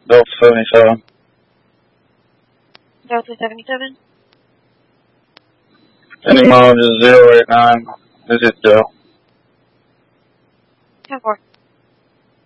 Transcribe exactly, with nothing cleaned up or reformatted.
Delta seventy-seven. Delta seventy-seven. Any mileage is zero eight nine. This is Joe.